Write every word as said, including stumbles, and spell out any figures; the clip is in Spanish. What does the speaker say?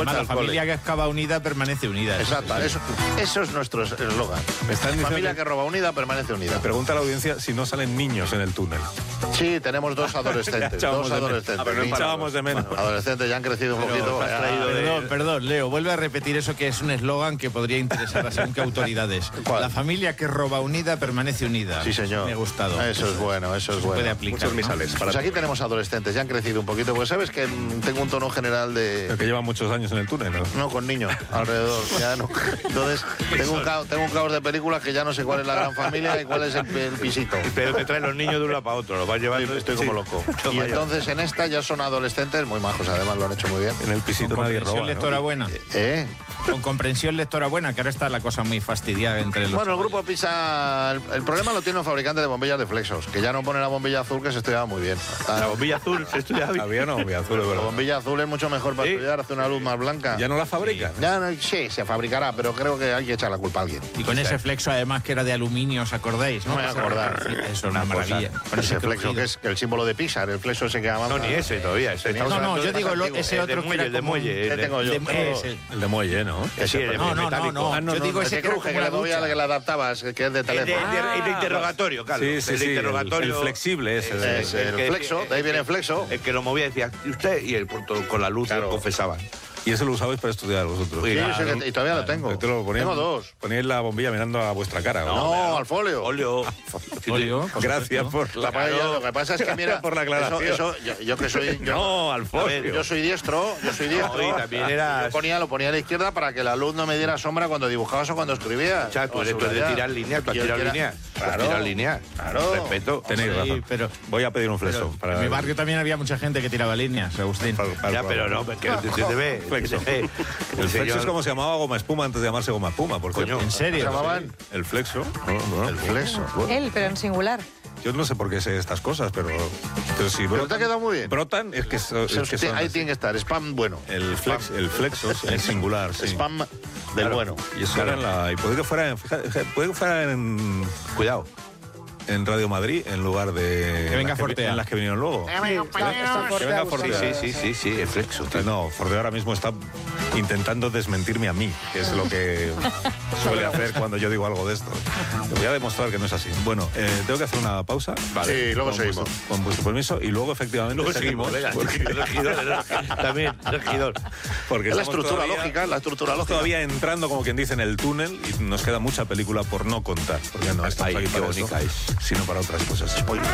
Además, la familia cole. que excava unida permanece unida. Exacto, eso, eso es nuestro eslogan. La familia que... que roba unida permanece unida. Me pregunta la audiencia si no salen niños en el túnel. Sí, tenemos dos adolescentes. dos adolescentes. A ver, no echábamos de menos. Bueno, adolescentes ya han crecido un Pero, poquito. has traído de... Perdón, perdón, Leo, vuelve a repetir eso que es un eslogan que podría interesar a según qué autoridades. ¿Cuál? La familia que roba unida permanece unida. Sí, señor. Me ha gustado. Eso es bueno, eso es bueno. Puede aplicar, Muchos misales. ¿no? Para Pues aquí tenemos adolescentes, ya han crecido un poquito, porque sabes que tengo un tono general de... El que lleva muchos años en el túnel, ¿no? No, con niños alrededor. Ya no. Entonces, tengo un, caos, tengo un caos de películas que ya no sé cuál es la gran familia y cuál es el, el pisito. Pero te traen los niños de un lado para otro, los vas llevando. Estoy, estoy como Sí. loco. Y entonces en esta ya son adolescentes muy majos, además lo han hecho muy bien. En el pisito nadie roba, ¿no? Lectora buena. ¿Eh? Con comprensión lectora buena, que ahora está la cosa muy fastidiada entre los... Bueno, el grupo Pisa, el, el problema lo tiene un fabricante de bombillas de Flexos, que ya no pone la bombilla azul, que se estudiaba muy bien. La bombilla azul se estudia bien. Había una bombilla azul, de La verdad. bombilla azul es mucho mejor para ¿Sí? estudiar, hace una luz más blanca. ¿Ya no la fabrican? Ya no, sí, se fabricará, pero creo que hay que echar la culpa a alguien. Y con ese flexo, además, que era de aluminio, ¿os acordáis? No me voy a acordar. Eso es una maravilla. Con Ese flexo, crujido. que es el símbolo de Pixar, el flexo ese que avanza. No, ni ese todavía. Ese No, estamos No, no, hablando yo de digo más lo- antiguo. ese El otro de que muelle, era el de como- muelle. ¿Qué el de- tengo yo? De- ese. El de muelle, ¿no? Sí, el de No, no, no, metálico. no. Ah, no, Yo no, digo El ese que que era cruje, como que la le movía, ducha. que le adaptabas, que es de El de, teléfono. el de- el de interrogatorio, claro. Sí, sí, el de sí, el- interrogatorio. el flexible ese de- Es el que- flexo, de ahí viene el flexo. El que lo movía decía, ¿y usted? Y el punto con la luz Claro. confesaban. Y eso lo usabais para estudiar vosotros. Sí, Sí, claro. sí, que- y todavía lo tengo. Te lo poníais- Tengo dos. Poníais la bombilla mirando a vuestra cara, ¿o No, no? al folio. Óleo. Óleo, por Gracias supuesto. por La la... paella, lo que pasa es que, Gracias mira, por la aclaración. Eso, eso, yo, yo que soy... Yo, No, al folio. yo soy diestro, yo soy diestro. No, y también eras- Yo ponía, lo ponía a la izquierda para que la luz no me diera sombra cuando dibujabas o cuando escribías. O sea, tú O eres tú eres de subrayar. tirar líneas, tú has Y el tirado que era- líneas. Tú has Claro. tirado líneas. Claro. Respeto. Tenéis Sí, razón. pero- Voy a pedir un flexo. Pero para en mi barrio también había mucha gente que tiraba líneas, Agustín. para- para- Ya, pero no, que te, te, te ve. Flexo. te ve. El flexo señor- es como se llamaba goma espuma antes de llamarse goma espuma, por Coño. cierto. ¿En ¿Se serio? llamaban? El flexo. No, no. El flexo. Él, pero en singular. Yo no sé por qué sé estas cosas, pero, pero si Pero brotan, te ha quedado muy bien. brotan, es que, so- Se- es que usted- son ahí así. tiene que estar, spam bueno. El, flex, el flexo es singular, sí. Spam del Claro. bueno. Y eso era en la... Y puede que fuera, en, fíjate, puede que fuera en, Cuidado. en Radio Madrid en lugar de... Que venga en las Fortea. en las que vinieron luego. Está Que venga Fortea Fortea. Sí, sí, sí, sí, sí, el flexo. tío. No, Fortea ahora mismo está intentando desmentirme a mí, que es lo que suele hacer cuando yo digo algo de esto. Te voy a demostrar que no es así. Bueno, eh, tengo que hacer una pausa. Sí, luego con seguimos. vuestro- con vuestro permiso y luego efectivamente Luego seguimos, venga. Regidor, también, regidor. porque Es la estamos estructura todavía- lógica, la estructura Estamos lógica. todavía entrando, como quien dice, en el túnel y nos queda mucha película por no contar, porque no estamos Ay, aquí qué para eso, bonita es. sino para otras cosas.